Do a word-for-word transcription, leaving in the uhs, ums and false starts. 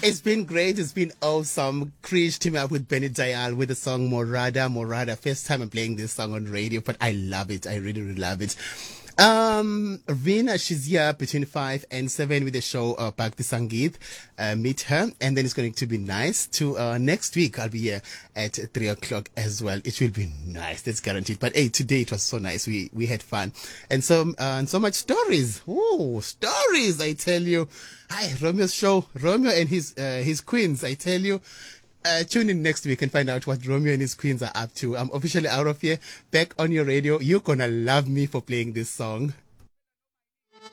It's been great. It's been awesome. Krish team up with Benny Dial with the song Morada, Morada. First time I'm playing this song on radio, but I love it. I really, really love it. Um, Rina, she's here between five and seven with the show, uh, Bhakti Sangeet. Uh, meet her. And then it's going to be nice to, uh, next week I'll be here at three o'clock as well. It will be nice. That's guaranteed. But hey, today it was so nice. We, we had fun. And so, uh, and so much stories. Oh, stories, I tell you. Hi, Romeo's show. Romeo and his, uh, his queens, I tell you. Uh, tune in next week and find out what Romeo and his queens are up to. I'm officially out of here. Back on your radio. You're gonna love me for playing this song.